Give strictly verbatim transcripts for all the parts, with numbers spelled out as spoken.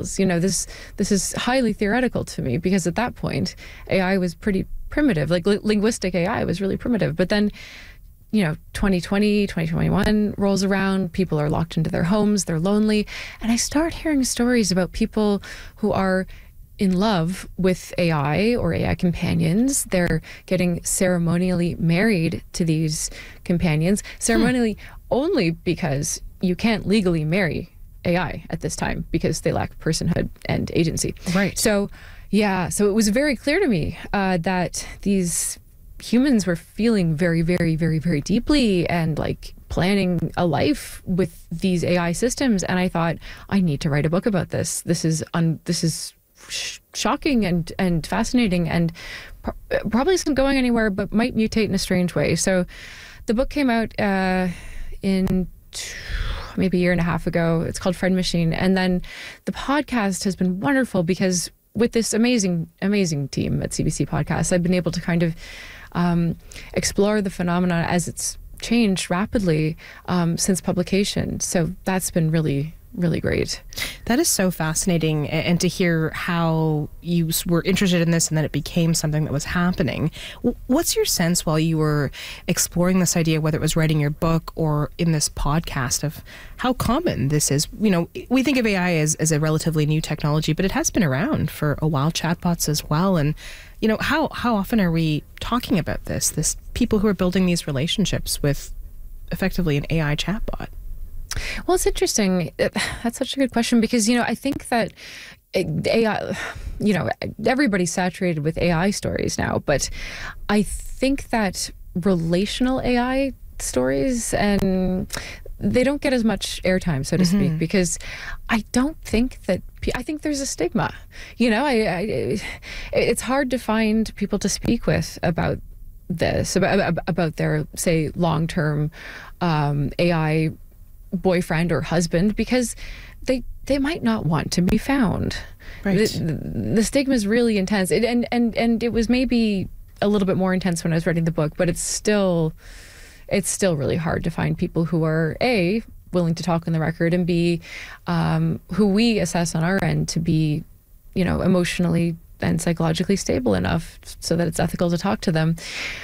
skills. You know, this this is highly theoretical to me, because at that point, A I was pretty primitive. Like li- linguistic A I was really primitive. But then, you know, twenty twenty, twenty twenty-one rolls around, people are locked into their homes, they're lonely. And I start hearing stories about people who are in love with A I or A I companions. They're getting ceremonially married to these companions, ceremonially hmm. only because you can't legally marry A I at this time because they lack personhood and agency. Right. So, yeah, so it was very clear to me uh, that these humans were feeling very, very, very, very deeply and like planning a life with these A I systems. And I thought, I need to write a book about this. This is un this is sh shocking and and fascinating, and pro probably isn't going anywhere, but might mutate in a strange way. So the book came out uh, in maybe a year and a half ago. It's called Friend Machine. And then the podcast has been wonderful because with this amazing, amazing team at C B C Podcasts, I've been able to kind of um, explore the phenomena as it's changed rapidly um, since publication. So that's been really, really great. That is so fascinating, and to hear how you were interested in this and then it became something that was happening. What's your sense while you were exploring this idea, whether it was writing your book or in this podcast, of how common this is? You know, we think of A I as, as a relatively new technology, but it has been around for a while, chatbots as well. And, you know, how, how often are we talking about this, this people who are building these relationships with effectively an A I chatbot? Well, it's interesting. That's such a good question, because, you know, I think that A I, you know, everybody's saturated with A I stories now, but I think that relational A I stories, and they don't get as much airtime, so to mm-hmm. speak, because I don't think that, I think there's a stigma. You know, I, I it's hard to find people to speak with about this, about, about their, say, long-term um, A I boyfriend or husband, because they they might not want to be found. Right. The, the stigma is really intense, it, and and and it was maybe a little bit more intense when I was writing the book, but it's still it's still really hard to find people who are A, willing to talk on the record, and B, um, who we assess on our end to be, you know, emotionally and psychologically stable enough so that it's ethical to talk to them.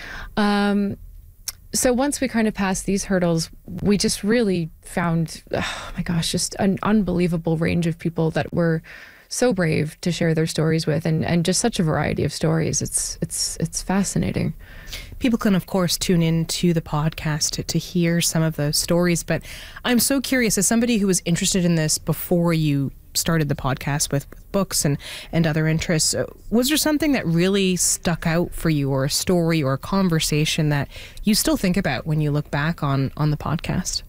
Um, So once we kind of passed these hurdles, we just really found, oh my gosh, just an unbelievable range of people that were so brave to share their stories with, and, and just such a variety of stories. It's it's it's fascinating. People can, of course, tune in to the podcast to, to hear some of those stories. But I'm so curious, as somebody who was interested in this before you started the podcast with, with books and, and other interests, was there something that really stuck out for you, or a story or a conversation that you still think about when you look back on, on the podcast?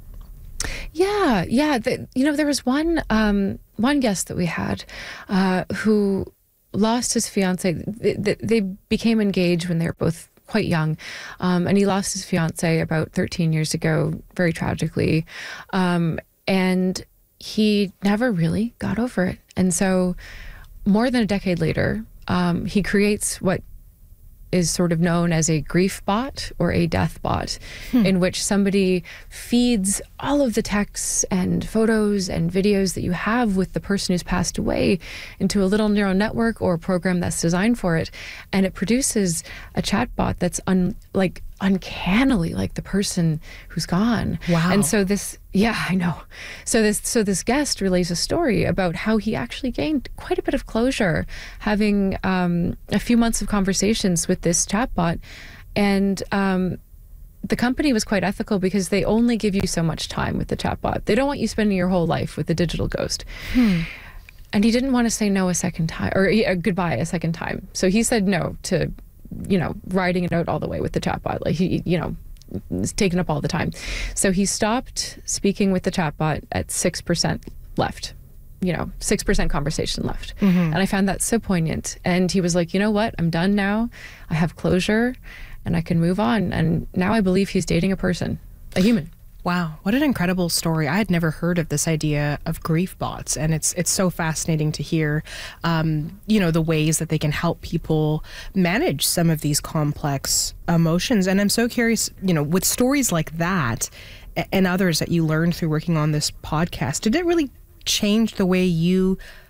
Yeah, yeah. The, you know, there was one, um, one guest that we had uh, who lost his fiance. They, they became engaged when they were both quite young, um, and he lost his fiance about thirteen years ago, very tragically. Um, and he never really got over it. And so more than a decade later, um, he creates what is sort of known as a grief bot or a death bot, hmm. in which somebody feeds all of the texts and photos and videos that you have with the person who's passed away into a little neural network or a program that's designed for it. And it produces a chat bot that's un like uncannily like the person who's gone. Wow. And so this, yeah, I know. So this, so this guest relays a story about how he actually gained quite a bit of closure, having um, a few months of conversations with this chatbot. And um, the company was quite ethical because they only give you so much time with the chatbot. They don't want you spending your whole life with the digital ghost. Hmm. And he didn't want to say no a second time, or uh, goodbye a second time. So he said no to, you know, writing it out all the way with the chatbot. Like he, you know, it's taken up all the time. So he stopped speaking with the chatbot at six percent left, you know, six percent conversation left. Mm-hmm. And I found that so poignant. And he was like, you know what, I'm done now. I have closure and I can move on. And now I believe he's dating a person, a human. Wow, what an incredible story. I had never heard of this idea of grief bots, and it's it's so fascinating to hear, um, you know, the ways that they can help people manage some of these complex emotions. And I'm so curious, you know, with stories like that and others that you learned through working on this podcast, did it really change the way you